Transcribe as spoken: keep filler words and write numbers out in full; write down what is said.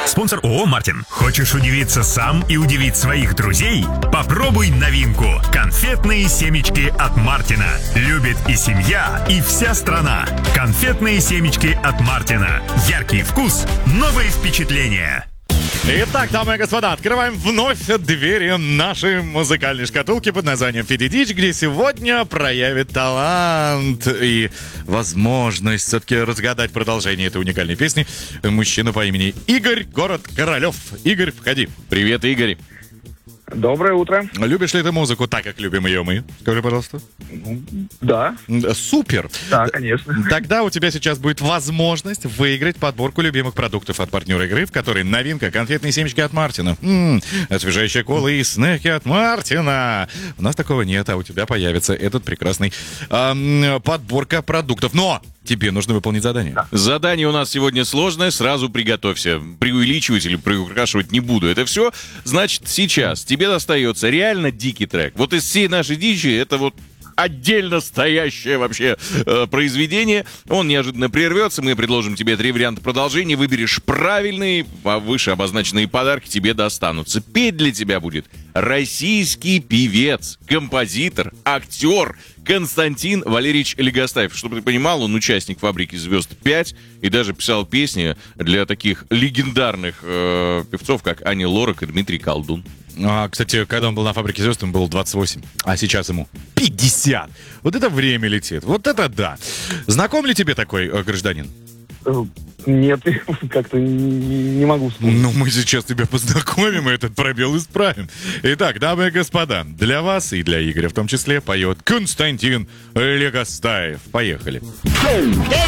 Спонсор ООО «Мартин». Хочешь удивиться сам и удивить своих друзей? Попробуй новинку. Конфетные семечки от Мартина. Любит и семья, и вся страна. Конфетные семечки от Мартина. Яркий вкус, новые впечатления. Итак, дамы и господа, открываем вновь двери нашей музыкальной шкатулки под названием «Феди Дич», где сегодня проявит талант и возможность все-таки разгадать продолжение этой уникальной песни мужчина по имени Игорь, город Королев. Игорь, входи. Привет, Игорь. Доброе утро. Любишь ли ты музыку так, как любим ее мы? Скажи, пожалуйста. Да. Супер. Да, конечно. Тогда у тебя сейчас будет возможность выиграть подборку любимых продуктов от партнера игры, в которой новинка — конфетные семечки от Мартина. М-м, освежающая кола и снеки от Мартина. У нас такого нет, а у тебя появится этот прекрасный эм, подборка продуктов. Но тебе нужно выполнить задание. Да. Задание у нас сегодня сложное, сразу приготовься. Преувеличивать или приукрашивать не буду. Это все, значит, сейчас тебе достается реально дикий трек. Вот из всей нашей дичи это вот отдельно стоящее вообще э, произведение. Он неожиданно прервется. Мы предложим тебе три варианта продолжения. Выберешь правильный, а выше обозначенные подарки тебе достанутся. Петь для тебя будет российский певец, композитор, актер Константин Валерьевич Легостаев. Чтобы ты понимал, он участник «Фабрики звезд пять» и даже писал песни для таких легендарных э, певцов, как Ани Лорак и Дмитрий Колдун. А, кстати, когда он был на «Фабрике звезд», ему было двадцать восемь, а сейчас ему пятьдесят. Вот это время летит. Вот это да. Знаком ли тебе такой э, гражданин? Нет, как-то не, не могу вспомнить. Ну, мы сейчас тебя познакомим и этот пробел исправим. Итак, дамы и господа, для вас и для Игоря в том числе поет Константин Легостаев. Поехали. Эй!